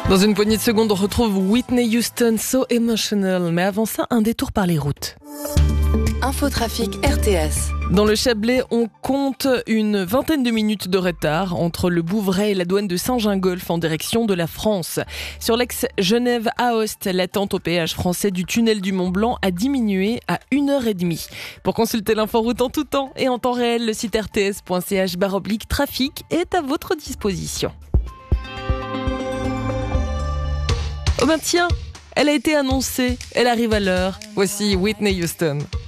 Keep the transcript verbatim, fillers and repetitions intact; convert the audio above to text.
Dans une poignée de secondes, on retrouve Whitney Houston, So Emotional. Mais avant ça, un détour par les routes. Infotrafic R T S. Dans le Chablais, on compte une vingtaine de minutes de retard entre le Bouvray et la douane de Saint-Gingolph en direction de la France. Sur l'axe Genève-Aoste, l'attente au péage français du tunnel du Mont-Blanc a diminué à une heure trente. Pour consulter l'inforoute en tout temps et en temps réel, le site r t s point c h barre oblique trafic est à votre disposition. Oh ben tiens, elle a été annoncée, elle arrive à l'heure. Voici Whitney Houston.